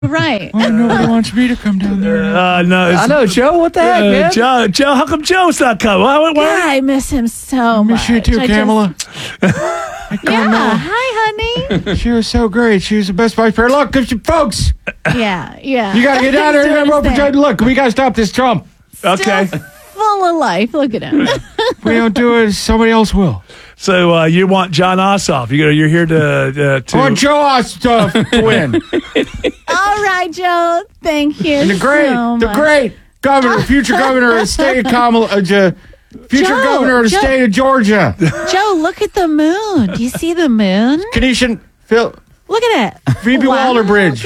Right. Why nobody wants me to come down there? No, I know, Joe. What the heck, man? Joe, how come Joe's not coming? Why? Yeah, I miss him so much. Miss you too, Kamala. Yeah. Hi, honey. She was so great. She was the best vice president. Look, folks, Yeah. you got to get down there and Doing remember his thing. Look, we got to stop this Trump. Okay. Still full of life. Look at him. If we don't do it, somebody else will. So you want John Ossoff? You're here to. I want Joe Ossoff to win. All right, Joe. Thank you. And the great governor, future governor of the state of governor of the state of Georgia. Joe, look at the moon. Do you see the moon? Kenesha Phil. Look at it. Phoebe Waller-Bridge.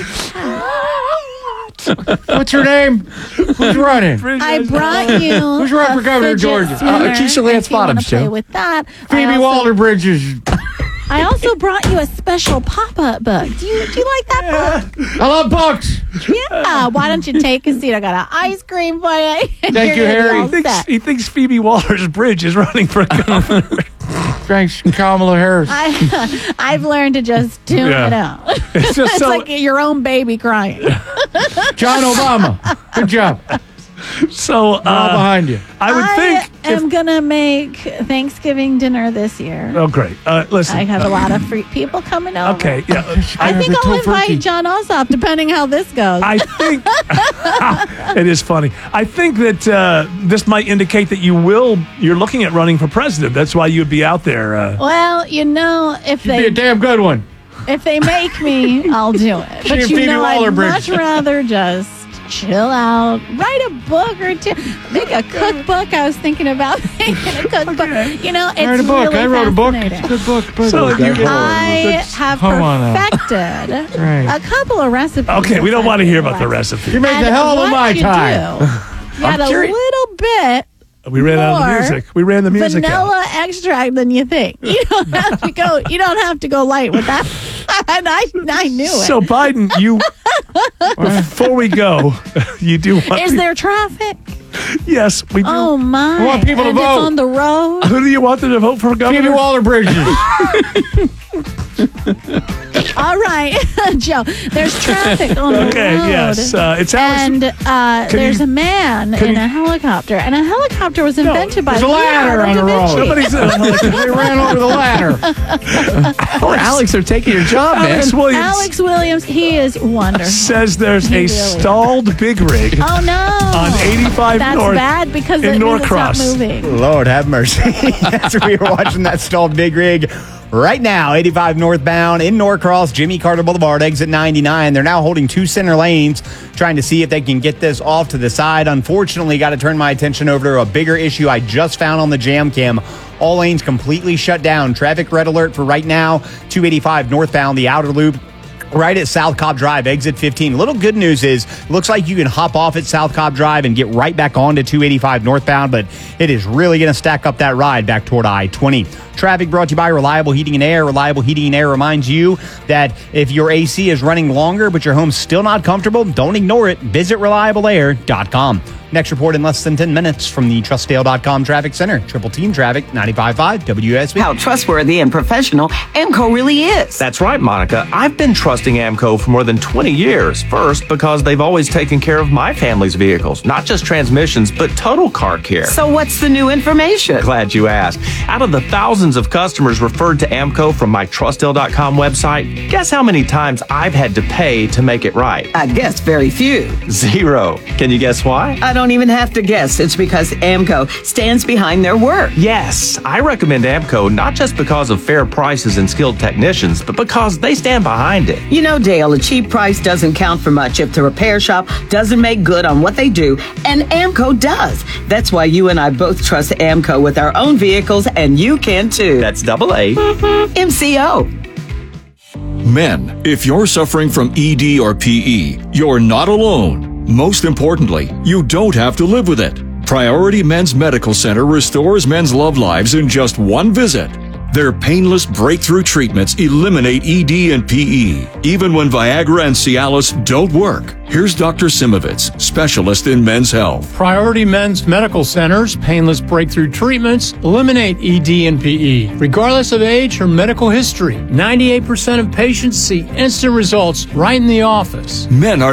What's her name? Who's running? I brought you. Who's running for governor of Georgia? Keisha Lance Bottoms, Joe. Joe. With that, Phoebe Waller-Bridge is. I also brought you a special pop-up book. Do you like that book? I love books. Yeah. Why don't you take a seat? I got an ice cream for you. Thank you, Harry. He thinks Phoebe Waller-Bridge is running for governor. Thanks, Kamala Harris. I've learned to just tune it out. It's just It's so. like your own baby crying. John Obama. Good job. So All behind you. I would think. I'm gonna make Thanksgiving dinner this year. Oh, great. Listen. I have a lot of free people coming over. Okay. Yeah. I think the I'll invite tofurkey. John Ossoff, depending how this goes. I think it is funny. I think that this might indicate that you're looking at running for president. That's why you'd be out there. well, if Be a damn good one. if they make me, I'll do it. She But and you Phoebe know, I'd Waller-Bridge. much rather just chill out, write a book or two, make a cookbook. I was thinking about making a cookbook. You know, it's Write a book. really I wrote a book. fascinating. It's a good book. But So I have Come on now. perfected Right. a couple of recipes. Okay, we don't want to hear about the recipe. recipe. You make the hell of my time. You got a curious. little bit We ran out of the more music. We ran the music out. vanilla extract than you think. You don't have to go. You don't have to go light with that. And I knew it. So Biden, before we go, you do want. Is there traffic? Yes, we do. Oh my! I want people to and vote. It's on the road. Who do you want them to vote for governor? Phoebe Waller-Bridge. All right, Joe. There's traffic on the road. Okay, yes. It's Alex. And there's a man in a helicopter, and a helicopter was invented by There's a ladder Leonardo on the da road. Vinci. Somebody's They ran over the ladder. Alex, are taking your job, man. Alex Williams Alex Williams, he is wonderful. says there's He a really stalled big rig Oh no! on 85 That's North. bad because in it means it's not Norcross. moving. Lord have mercy. As we were watching that stalled big rig right now, 85 northbound in Norcross, Jimmy Carter Boulevard, exit 99. They're now holding two center lanes, trying to see if they can get this off to the side. Unfortunately, got to turn my attention over to a bigger issue I just found on the jam cam. All lanes completely shut down. Traffic red alert for right now, 285 northbound, the outer loop. Right at South Cobb Drive, exit 15. Little good news is, looks like you can hop off at South Cobb Drive and get right back onto 285 northbound, but it is really going to stack up that ride back toward I-20. Traffic brought to you by Reliable Heating and Air. Reliable Heating and Air reminds you that if your AC is running longer but your home's still not comfortable, don't ignore it. Visit ReliableAir.com. Next report in less than 10 minutes from the TrustDale.com Traffic Center. Triple Team Traffic, 95.5 WSB. How trustworthy and professional AMCO really is. That's right, Monica. I've been trusting AMCO for more than 20 years. First, because they've always taken care of my family's vehicles, not just transmissions, but total car care. So what's the new information? Glad you asked. Out of the thousands of customers referred to AMCO from my TrustDale.com website, guess how many times I've had to pay to make it right? I guess very few. 0. Can you guess why? I don't even have to guess. It's because AMCO stands behind their work. Yes, I recommend AMCO not just because of fair prices and skilled technicians, but because they stand behind it. You know, Dale, a cheap price doesn't count for much if the repair shop doesn't make good on what they do, and AMCO does. That's why you and I both trust AMCO with our own vehicles, and you can too. That's AA. MCO. Men, if you're suffering from ED or PE, you're not alone. Most importantly, you don't have to live with it. Priority Men's Medical Center restores men's love lives in just one visit. Their painless breakthrough treatments eliminate ED and PE, even when Viagra and Cialis don't work. Here's Dr. Simovitz, specialist in men's health. Priority Men's Medical Center's painless breakthrough treatments eliminate ED and PE, regardless of age or medical history. 98% of patients see instant results right in the office. Men are